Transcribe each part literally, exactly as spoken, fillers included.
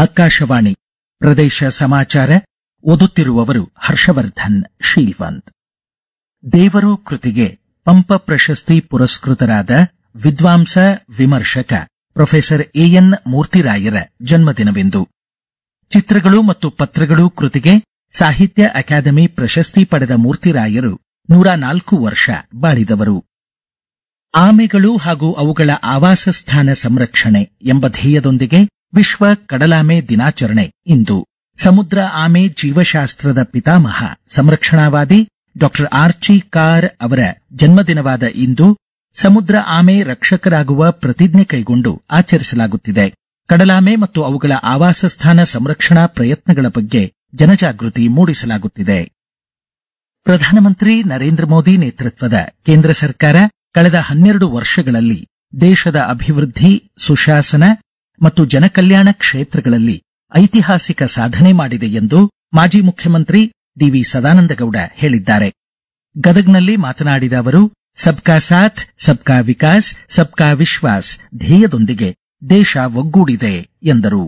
ಆಕಾಶವಾಣಿ ಪ್ರದೇಶ ಸಮಾಚಾರ ಓದುತ್ತಿರುವವರು ಹರ್ಷವರ್ಧನ್ ಶೀಲ್ವಂತ್. ದೇವರು ಕೃತಿಗೆ ಪಂಪ ಪ್ರಶಸ್ತಿ ಪುರಸ್ಕೃತರಾದ ವಿದ್ವಾಂಸ ವಿಮರ್ಶಕ ಪ್ರೊಫೆಸರ್ ಎಎನ್ ಮೂರ್ತಿರಾಯರ ಜನ್ಮದಿನವಿಂದು. ಚಿತ್ರಗಳು ಮತ್ತು ಪತ್ರಗಳು ಕೃತಿಗೆ ಸಾಹಿತ್ಯ ಅಕಾಡೆಮಿ ಪ್ರಶಸ್ತಿ ಪಡೆದ ಮೂರ್ತಿರಾಯರು ನೂರ ನಾಲ್ಕು ವರ್ಷ ಬಾಳಿದವರು. ಆಮೆಗಳು ಹಾಗೂ ಅವುಗಳ ಆವಾಸ ಸ್ಥಾನ ಸಂರಕ್ಷಣೆ ಎಂಬ ಧ್ಯೇಯದೊಂದಿಗೆ ವಿಶ್ವ ಕಡಲಾಮೆ ದಿನಾಚರಣೆ ಇಂದು. ಸಮುದ್ರ ಆಮೆ ಜೀವಶಾಸ್ತ್ರದ ಪಿತಾಮಹ ಸಂರಕ್ಷಣಾವಾದಿ ಡಾಕ್ಟರ್ ಆರ್ಚಿ ಕಾರ್ ಅವರ ಜನ್ಮದಿನವಾದ ಇಂದು ಸಮುದ್ರ ಆಮೆ ರಕ್ಷಕರಾಗುವ ಪ್ರತಿಜ್ಞೆ ಕೈಗೊಂಡು ಆಚರಿಸಲಾಗುತ್ತಿದೆ. ಕಡಲಾಮೆ ಮತ್ತು ಅವುಗಳ ಆವಾಸ ಸ್ಥಾನ ಸಂರಕ್ಷಣಾ ಪ್ರಯತ್ನಗಳ ಬಗ್ಗೆ ಜನಜಾಗೃತಿ ಮೂಡಿಸಲಾಗುತ್ತಿದೆ. ಪ್ರಧಾನಮಂತ್ರಿ ನರೇಂದ್ರ ಮೋದಿ ನೇತೃತ್ವದ ಕೇಂದ್ರ ಸರ್ಕಾರ ಕಳೆದ ಹನ್ನೆರಡು ವರ್ಷಗಳಲ್ಲಿ ದೇಶದ ಅಭಿವೃದ್ಧಿ, ಸುಶಾಸನ ಮತ್ತು ಜನಕಲ್ಯಾಣ ಕ್ಷೇತ್ರಗಳಲ್ಲಿ ಐತಿಹಾಸಿಕ ಸಾಧನೆ ಮಾಡಿದೆ ಎಂದು ಮಾಜಿ ಮುಖ್ಯಮಂತ್ರಿ ಡಿವಿ ಸದಾನಂದಗೌಡ ಹೇಳಿದ್ದಾರೆ. ಗದಗ್ನಲ್ಲಿ ಮಾತನಾಡಿದ ಅವರು, ಸಬ್ಕಾ ಸಾಥ್ ಸಬ್ಕಾ ವಿಕಾಸ್ ಸಬ್ಕಾ ವಿಶ್ವಾಸ್ ಧ್ಯೇಯದೊಂದಿಗೆ ದೇಶ ಒಗ್ಗೂಡಿದೆ ಎಂದರು.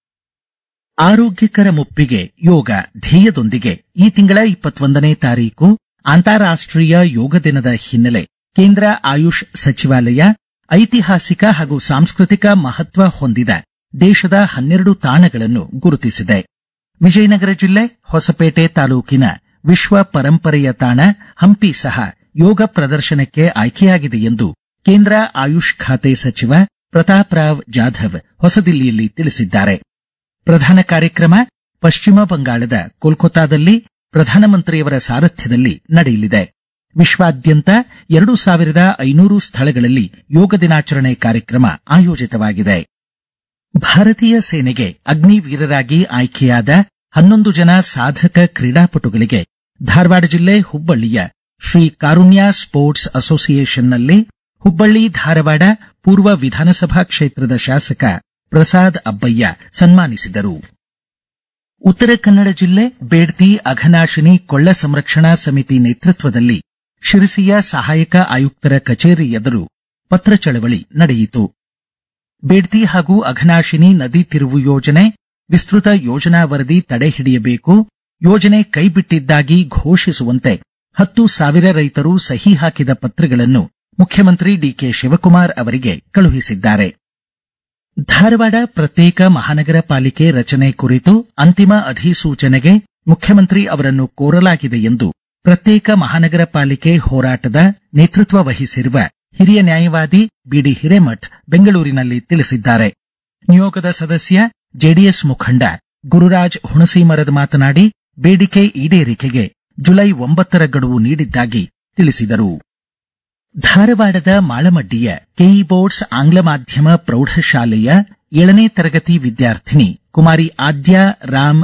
ಆರೋಗ್ಯಕರ ಮುಪ್ಪಿಗೆ ಯೋಗ ಧ್ಯೇಯದೊಂದಿಗೆ ಈ ತಿಂಗಳ ಇಪ್ಪತ್ತೊಂದನೇ ತಾರೀಕು ಅಂತಾರಾಷ್ಟ್ರೀಯ ಯೋಗ ದಿನದ ಹಿನ್ನೆಲೆ ಕೇಂದ್ರ ಆಯುಷ್ ಸಚಿವಾಲಯ ಐತಿಹಾಸಿಕ ಹಾಗೂ ಸಾಂಸ್ಕೃತಿಕ ಮಹತ್ವ ಹೊಂದಿದ ದೇಶದ ಹನ್ನೆರಡು ತಾಣಗಳನ್ನು ಗುರುತಿಸಿದೆ. ವಿಜಯನಗರ ಜಿಲ್ಲೆ ಹೊಸಪೇಟೆ ತಾಲೂಕಿನ ವಿಶ್ವ ಪರಂಪರೆಯ ತಾಣ ಹಂಪಿ ಸಹ ಯೋಗ ಪ್ರದರ್ಶನಕ್ಕೆ ಆಯ್ಕೆಯಾಗಿದೆ ಎಂದು ಕೇಂದ್ರ ಆಯುಷ್ ಖಾತೆ ಸಚಿವ ಪ್ರತಾಪ್ ರಾವ್ ಜಾಧವ್ ಹೊಸದಿಲ್ಲಿಯಲ್ಲಿ ತಿಳಿಸಿದ್ದಾರೆ. ಪ್ರಧಾನ ಕಾರ್ಯಕ್ರಮ ಪಶ್ಚಿಮ ಬಂಗಾಳದ ಕೋಲ್ಕತಾದಲ್ಲಿ ಪ್ರಧಾನಮಂತ್ರಿಯವರ ಸಾರಥ್ಯದಲ್ಲಿ ನಡೆಯಲಿದೆ. ವಿಶ್ವಾದ್ಯಂತ ಎರಡು ಸಾವಿರದ ಐನೂರು ಸ್ಥಳಗಳಲ್ಲಿ ಯೋಗ ದಿನಾಚರಣೆ ಕಾರ್ಯಕ್ರಮ ಆಯೋಜಿತವಾಗಿದೆ. ಭಾರತೀಯ ಸೇನೆಗೆ ಅಗ್ನಿವೀರರಾಗಿ ಆಯ್ಕೆಯಾದ ಹನ್ನೊಂದು ಜನ ಸಾಧಕ ಕ್ರೀಡಾಪಟುಗಳಿಗೆ ಧಾರವಾಡ ಜಿಲ್ಲೆ ಹುಬ್ಬಳ್ಳಿಯ ಶ್ರೀ ಕಾರುಣ್ಯ ಸ್ಪೋರ್ಟ್ಸ್ ಅಸೋಸಿಯೇಷನ್ನಲ್ಲಿ ಹುಬ್ಬಳ್ಳಿ ಧಾರವಾಡ ಪೂರ್ವ ವಿಧಾನಸಭಾ ಕ್ಷೇತ್ರದ ಶಾಸಕ ಪ್ರಸಾದ್ ಅಬ್ಬಯ್ಯ ಸನ್ಮಾನಿಸಿದರು. ಉತ್ತರ ಕನ್ನಡ ಜಿಲ್ಲೆ ಬೇಡ್ತಿ ಅಘನಾಶಿನಿ ಕೊಳ್ಳ ಸಂರಕ್ಷಣಾ ಸಮಿತಿ ನೇತೃತ್ವದಲ್ಲಿ ಶಿರಸಿಯ ಸಹಾಯಕ ಆಯುಕ್ತರ ಕಚೇರಿ ಎದುರು ಪತ್ರ ಚಳವಳಿ ನಡೆಯಿತು. ಬೇಡ್ತಿ ಹಾಗೂ ಅಘನಾಶಿನಿ ನದಿ ತಿರುವು ಯೋಜನೆ ವಿಸ್ತೃತ ಯೋಜನಾ ವರದಿ ತಡೆ ಹಿಡಿಯಬೇಕು, ಯೋಜನೆ ಕೈಬಿಟ್ಟಿದ್ದಾಗಿ ಘೋಷಿಸುವಂತೆ ಹತ್ತು ಸಾವಿರ ರೈತರು ಸಹಿ ಹಾಕಿದ ಪತ್ರಗಳನ್ನು ಮುಖ್ಯಮಂತ್ರಿ ಡಿಕೆ ಶಿವಕುಮಾರ್ ಅವರಿಗೆ ಕಳುಹಿಸಿದ್ದಾರೆ. ಧಾರವಾಡ ಪ್ರತ್ಯೇಕ ಮಹಾನಗರ ಪಾಲಿಕೆ ರಚನೆ ಕುರಿತು ಅಂತಿಮ ಅಧಿಸೂಚನೆಗೆ ಮುಖ್ಯಮಂತ್ರಿ ಅವರನ್ನು ಕೋರಲಾಗಿದೆ ಎಂದು ಪ್ರತ್ಯೇಕ ಮಹಾನಗರ ಪಾಲಿಕೆ ಹೋರಾಟದ ನೇತೃತ್ವ ವಹಿಸಿರುವ ಹಿರಿಯ ನ್ಯಾಯವಾದಿ ಬಿಡಿ ಹಿರೇಮಠ್ ಬೆಂಗಳೂರಿನಲ್ಲಿ ತಿಳಿಸಿದ್ದಾರೆ. ನಿಯೋಗದ ಸದಸ್ಯ ಜೆಡಿಎಸ್ ಮುಖಂಡ ಗುರುರಾಜ್ ಹುಣಸೀಮರದ ಮಾತನಾಡಿ, ಬೇಡಿಕೆ ಈಡೇರಿಕೆಗೆ ಜುಲೈ ಒಂಬತ್ತರ ಗಡುವು ನೀಡಿದ್ದಾಗಿ ತಿಳಿಸಿದರು. ಧಾರವಾಡದ ಮಾಳಮಡ್ಡಿಯ ಕೆಇ ಬೋರ್ಡ್ಸ್ ಆಂಗ್ಲ ಮಾಧ್ಯಮ ಪ್ರೌಢಶಾಲೆಯ ಏಳನೇ ತರಗತಿ ವಿದ್ಯಾರ್ಥಿನಿ ಕುಮಾರಿ ಆದ್ಯಾ ರಾಮ್